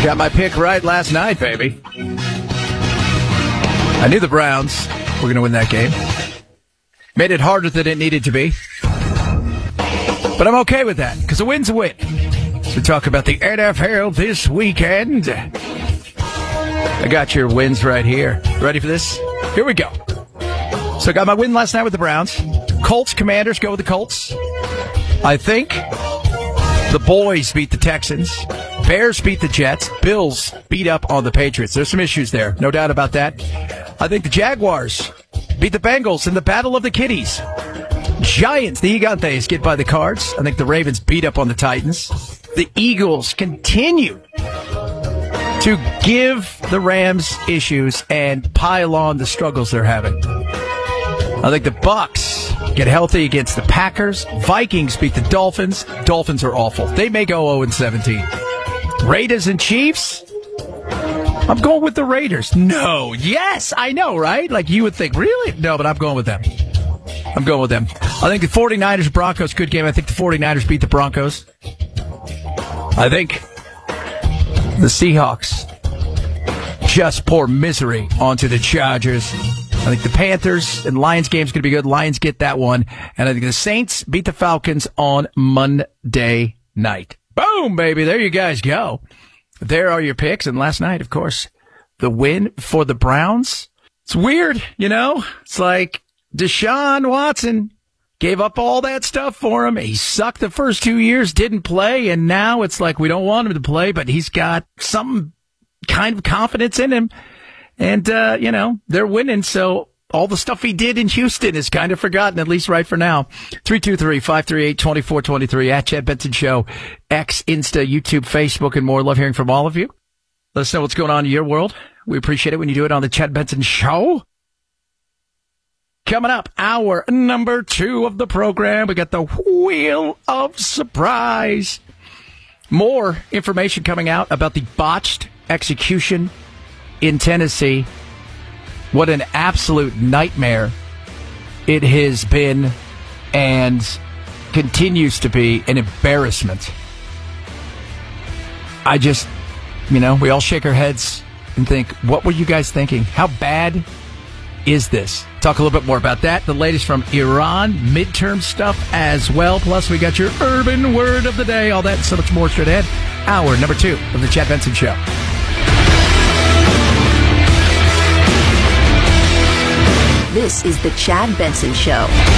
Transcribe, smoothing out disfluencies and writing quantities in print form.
Got my pick right last night, baby. I knew the Browns were going to win that game. Made it harder than it needed to be. But I'm okay with that, because a win's a win. So talk about the NFL this weekend. I got your wins right here. Ready for this? Here we go. So I got my win last night with the Browns. Colts, Commanders, go with the Colts. I think the boys beat the Texans. Bears beat the Jets. Bills beat up on the Patriots. There's some issues there. No doubt about that. I think the Jaguars beat the Bengals in the Battle of the Kitties. Giants, the Gigantes, get by the Cards. I think the Ravens beat up on the Titans. The Eagles continue to give the Rams issues and pile on the struggles they're having. I think the Bucks get healthy against the Packers. Vikings beat the Dolphins. Dolphins are awful. They may go 0-17. Raiders and Chiefs? I'm going with the Raiders. No. Yes, I know, right? Like you would think, really? No, but I'm going with them. I'm going with them. I think the 49ers-Broncos, good game. I think the 49ers beat the Broncos. I think the Seahawks just pour misery onto the Chargers. I think the Panthers and Lions game's going to be good. Lions get that one. And I think the Saints beat the Falcons on Monday night. Boom, baby. There you guys go. There are your picks. And last night, of course, the win for the Browns. It's weird, you know? It's like Deshaun Watson gave up all that stuff for him. He sucked the first 2 years, didn't play, and now it's like we don't want him to play, but he's got some kind of confidence in him. And, you know, they're winning, so all the stuff he did in Houston is kind of forgotten, at least right for now. 323-538-2423 at Chad Benson Show, X, Insta, YouTube, Facebook, and more. Love hearing from all of you. Let us know what's going on in your world. We appreciate it when you do it on the Chad Benson Show. Coming up, hour number 2 of the program, we got the Wheel of Surprise. More information coming out about the botched execution in Tennessee. What an absolute nightmare it has been and continues to be an embarrassment. I just, you know, we all shake our heads and think, what were you guys thinking? How bad is this? Talk a little bit more about that. The latest from Iran, midterm stuff as well. Plus, we got your urban word of the day. All that and so much more straight ahead. Hour number 2 of the Chad Benson Show. This is the Chad Benson Show.